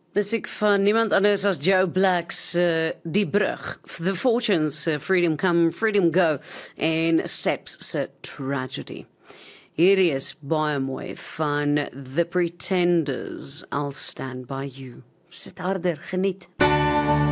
Musiek van niemand anders as Joe Black's Die Brug, The Fortunes, Freedom Come, Freedom Go en Steps se Tragedy. Hierdie is baie mooi van The Pretenders, I'll Stand By You. Sit harder, geniet.